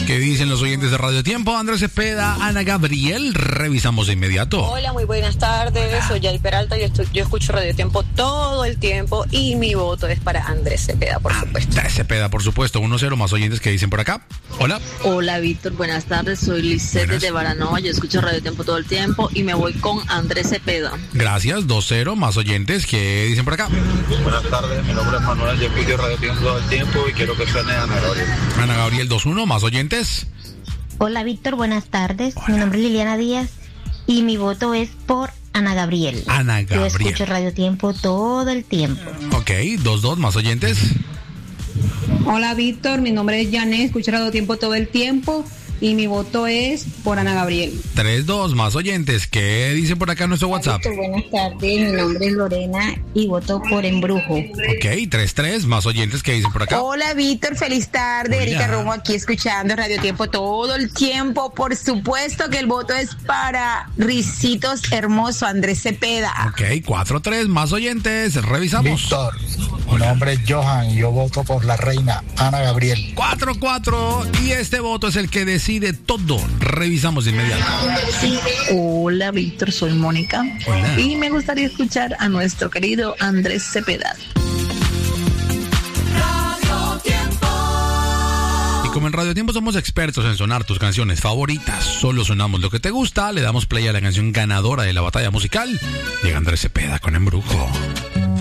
¿Qué dicen los oyentes de Radio Tiempo? Andrés Cepeda, Ana Gabriel, revisamos de inmediato. Hola, muy buenas tardes, soy Yay Peralta, yo escucho Radio Tiempo todo el tiempo y mi voto es para Andrés Cepeda, por supuesto. Andrés Cepeda, por supuesto, 1-0, más oyentes que dicen por acá. Hola. Hola, Víctor, buenas tardes, soy Lisette de Baranoa, yo escucho Radio Tiempo todo el tiempo y me voy con Andrés Cepeda. Gracias, 2-0, más oyentes que dicen por acá. Buenas tardes, mi nombre es Manuel, yo escucho Radio Tiempo todo el tiempo y quiero que suene Ana Gabriel. Ana Gabriel, 2-1, más oyentes. Hola Víctor, buenas tardes. Mi nombre es Liliana Díaz y mi voto es por Ana Gabriel. Ana Gabriel. Yo escucho Radio Tiempo todo el tiempo. Ok, 2-2, más oyentes. Hola Víctor, mi nombre es Janet, escucho Radio Tiempo todo el tiempo y mi voto es por Ana Gabriel. 3-2, más oyentes. ¿Qué dicen por acá en nuestro WhatsApp? Víctor, buenas tardes, mi nombre es Lorena y voto por Embrujo. Ok, 3-3, más oyentes que dicen por acá. Hola Víctor, feliz tarde. Hola. Erika Romo aquí escuchando Radio Tiempo todo el tiempo. Por supuesto que el voto es para Ricitos Hermoso, Andrés Cepeda. Ok, 4-3, más oyentes. Revisamos. Víctor, mi nombre es Johan y yo voto por la reina Ana Gabriel. 4-4, y este voto es el que decide todo. Revisamos de inmediato. Hola, Víctor, soy Mónica. Hola. Y me gustaría escuchar a nuestro querido Andrés Cepeda. Y como en Radio Tiempo somos expertos en sonar tus canciones favoritas, solo sonamos lo que te gusta, le damos play a la canción ganadora de la batalla musical. Llega Andrés Cepeda con Embrujo.